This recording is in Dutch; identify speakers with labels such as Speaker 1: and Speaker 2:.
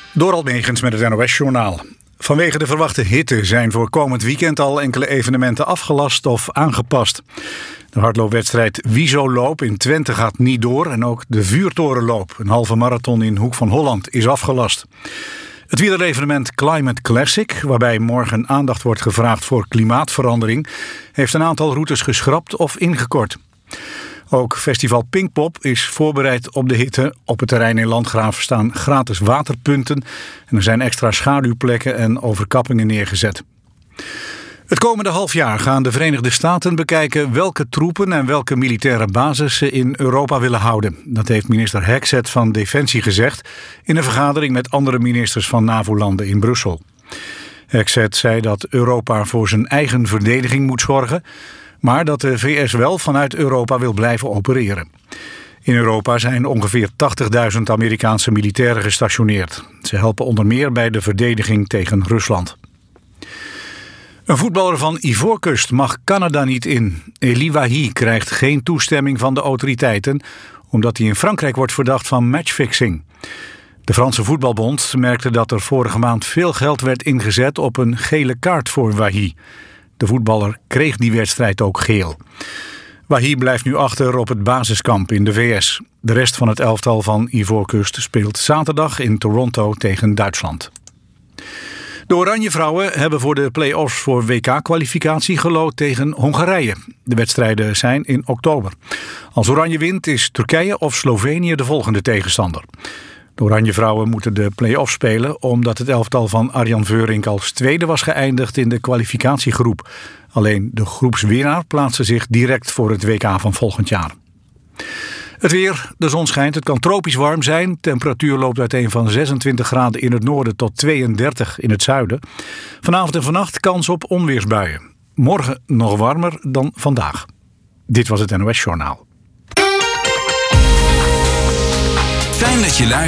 Speaker 1: Dorald Megens met het NOS-journaal. Vanwege de verwachte hitte zijn voor komend weekend al enkele evenementen afgelast of aangepast. De hardloopwedstrijd Wiesoloop in Twente gaat niet door en ook de Vuurtorenloop, een halve marathon in Hoek van Holland, is afgelast. Het wielerevenement Climate Classic, waarbij morgen aandacht wordt gevraagd voor klimaatverandering, heeft een aantal routes geschrapt of ingekort. Ook festival Pinkpop is voorbereid op de hitte. Op het terrein in Landgraaf staan gratis waterpunten en er zijn extra schaduwplekken en overkappingen neergezet. Het komende half jaar gaan de Verenigde Staten bekijken welke troepen en welke militaire bases ze in Europa willen houden. Dat heeft minister Hexet van Defensie gezegd in een vergadering met andere ministers van NAVO-landen in Brussel. Hexet zei dat Europa voor zijn eigen verdediging moet zorgen, maar dat de VS wel vanuit Europa wil blijven opereren. In Europa zijn ongeveer 80.000 Amerikaanse militairen gestationeerd. Ze helpen onder meer bij de verdediging tegen Rusland. Een voetballer van Ivoorkust mag Canada niet in. Elie Wahi krijgt geen toestemming van de autoriteiten, omdat hij in Frankrijk wordt verdacht van matchfixing. De Franse voetbalbond merkte dat er vorige maand veel geld werd ingezet op een gele kaart voor Wahi. De voetballer kreeg die wedstrijd ook geel. Wahi blijft nu achter op het basiskamp in de VS. De rest van het elftal van Ivoorkust speelt zaterdag in Toronto tegen Duitsland. De Oranje Vrouwen hebben voor de play-offs voor WK-kwalificatie gelood tegen Hongarije. De wedstrijden zijn in oktober. Als Oranje wint is Turkije of Slovenië de volgende tegenstander. De Oranje Vrouwen moeten de play-offs spelen omdat het elftal van Arjan Veurink als tweede was geëindigd in de kwalificatiegroep. Alleen de groepswinnaar plaatste zich direct voor het WK van volgend jaar. Het weer, de zon schijnt, het kan tropisch warm zijn. Temperatuur loopt uiteen van 26 graden in het noorden tot 32 in het zuiden. Vanavond en vannacht kans op onweersbuien. Morgen nog warmer dan vandaag. Dit was het NOS Journaal.
Speaker 2: Fijn dat je luistert.